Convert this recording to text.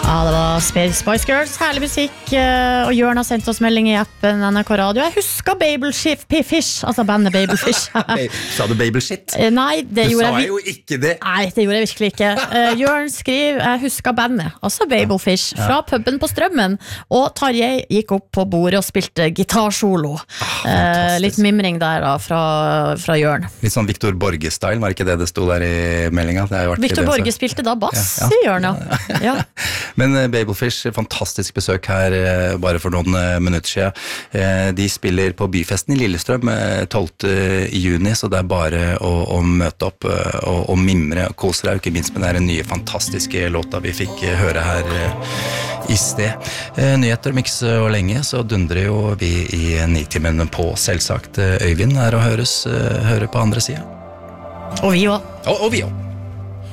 Ja, det var Spice Girls, herlig musikk. Og Jørn har sendt oss melding I appen NRK Radio. Jeg husker Babelfish, altså bandet Babelfish. Sa du Babelshit? Nei, det du gjorde sa jeg jo ikke det. Nei, det gjorde jeg virkelig ikke. Jørn skriver, jeg husker bandet, altså Babelfish, fra puben på Strømmen. Og Tarjei gikk opp på bordet og spilte gitarsolo. Litt mimring der da, fra Jørn. Litt sånn Victor Borge-style, var ikke det sto der I meldinga? Victor Borge spilte da bass, sier Jørn, ja. Men Babelfish, fantastisk besøk her bare for noen minutter siden. De spiller på Byfesten I Lillestrøm 12. juni, så det bare å møte opp og mimre og kose deg, ikke minst med den nye fantastiske låta vi fikk høre her I sted. Nyheter om ikke så lenge, så dundrer jo vi I 9-timen på selvsagt. Øyvind å høre på andre siden. Og vi også. Og vi også.